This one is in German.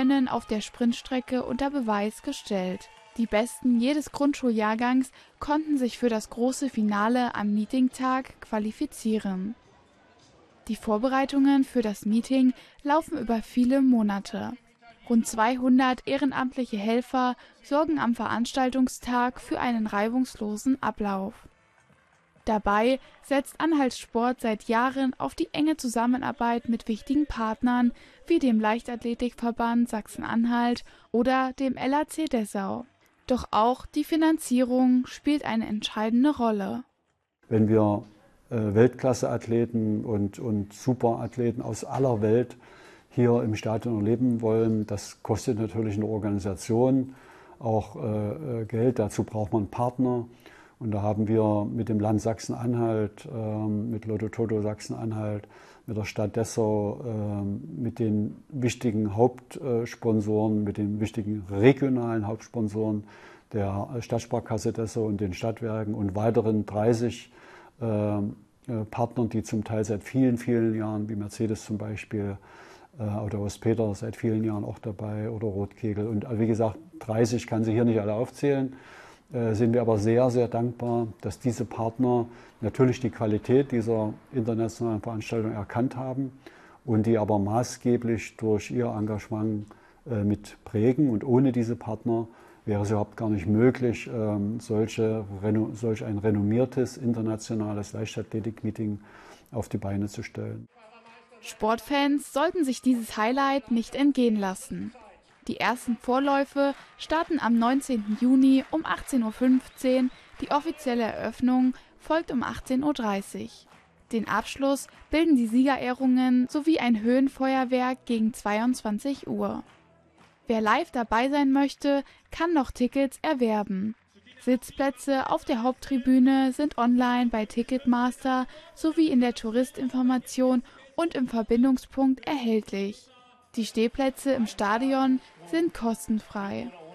Können auf der Sprintstrecke unter Beweis gestellt. Die Besten jedes Grundschuljahrgangs konnten sich für das große Finale am Meetingtag qualifizieren. Die Vorbereitungen für das Meeting laufen über viele Monate. Rund 200 ehrenamtliche Helfer sorgen am Veranstaltungstag für einen reibungslosen Ablauf. Dabei setzt Anhaltsport seit Jahren auf die enge Zusammenarbeit mit wichtigen Partnern wie dem Leichtathletikverband Sachsen-Anhalt oder dem LAC Dessau. Doch auch die Finanzierung spielt eine entscheidende Rolle. Wenn wir Weltklasse-Athleten und Superathleten aus aller Welt hier im Stadion erleben wollen, das kostet natürlich eine Organisation auch Geld. Dazu braucht man Partner. Und da haben wir mit dem Land Sachsen-Anhalt, mit Lotto Toto Sachsen-Anhalt, mit der Stadt Dessau, mit den wichtigen Hauptsponsoren, mit den wichtigen regionalen Hauptsponsoren der Stadtsparkasse Dessau und den Stadtwerken und weiteren 30 Partnern, die zum Teil seit vielen, vielen Jahren, wie Mercedes zum Beispiel, oder Peter seit vielen Jahren auch dabei oder Rotkegel. Und wie gesagt, 30 kann sie hier nicht alle aufzählen. Sind wir aber sehr, sehr dankbar, dass diese Partner natürlich die Qualität dieser internationalen Veranstaltung erkannt haben und die aber maßgeblich durch ihr Engagement mit prägen. Und ohne diese Partner wäre es überhaupt gar nicht möglich, solch ein renommiertes internationales Leichtathletik-Meeting auf die Beine zu stellen. Sportfans sollten sich dieses Highlight nicht entgehen lassen. Die ersten Vorläufe starten am 19. Juni um 18:15 Uhr, die offizielle Eröffnung folgt um 18:30 Uhr. Den Abschluss bilden die Siegerehrungen sowie ein Höhenfeuerwerk gegen 22 Uhr. Wer live dabei sein möchte, kann noch Tickets erwerben. Sitzplätze auf der Haupttribüne sind online bei Ticketmaster sowie in der Touristinformation und im Verbindungspunkt erhältlich. Die Stehplätze im Stadion sind kostenfrei.